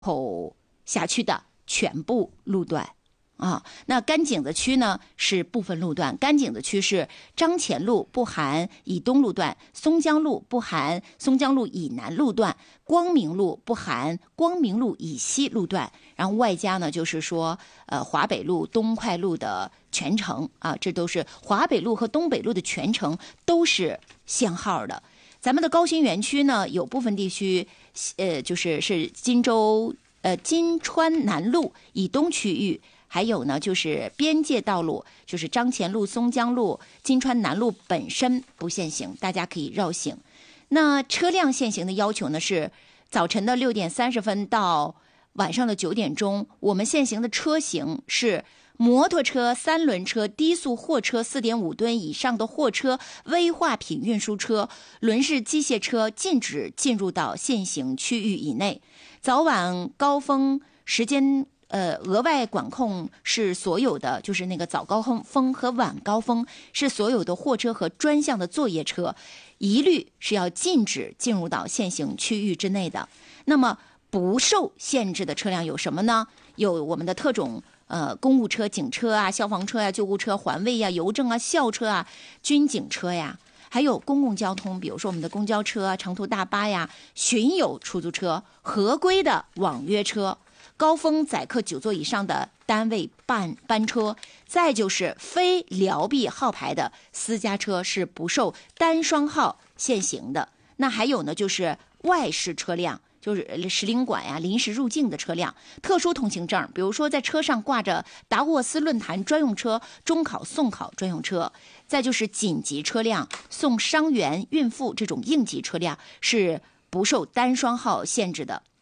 口辖区的全部路段。那甘井子区呢是部分路段，甘井子区是张前路不含以东路段，松江路不含松江路以南路段，光明路不含光明路以西路段，然后外加呢就是说华北路、东快路的全程这都是华北路和东北路的全程都是限号的。咱们的高新园区呢，有部分地区是金川南路以东区域。还有呢，就是边界道路，就是张前路、松江路、金川南路本身不限行，大家可以绕行。那车辆限行的要求呢是早晨的6点30分到晚上的9点钟，我们限行的车型是摩托车、3轮车、低速货车、4.5吨以上的货车、危化品运输车、轮式机械车禁止进入到限行区域以内。早晚高峰时间额外管控是所有的，就是那个早高峰和晚高峰是所有的货车和专项的作业车，一律是要禁止进入到限行区域之内的。那么不受限制的车辆有什么呢？有我们的特种公务车、警车啊、消防车啊、救护车、环卫啊、邮政啊、校车啊、军警车呀，还有公共交通，比如说我们的公交车、长途大巴呀、巡游出租车、合规的网约车。高峰载客9座以上的单位班车，再就是非辽 B 号牌的私家车是不受单双号限行的。那还有呢，就是外事车辆，就是使领馆呀、临时入境的车辆、特殊通行证，比如说在车上挂着达沃斯论坛专用车、中考送考专用车。再就是紧急车辆、送伤员、孕妇这种应急车辆是不受单双号限制的。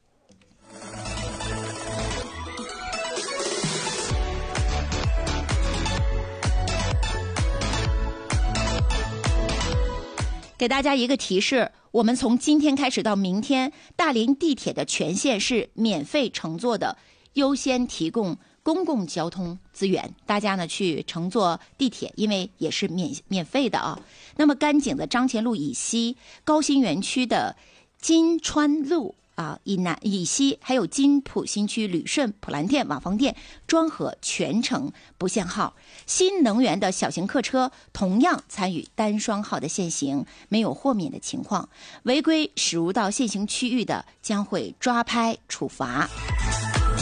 给大家一个提示，我们从今天开始到明天，大连地铁的全线是免费乘坐的，优先提供公共交通资源，大家呢去乘坐地铁，因为也是免费的啊。那么甘井的张前路以西、高新园区的金川路以南以西，还有金浦新区旅顺、普兰店、瓦房店、庄河全程不限号。新能源的小型客车同样参与单双号的限行，没有豁免的情况。违规驶入到限行区域的将会抓拍处罚。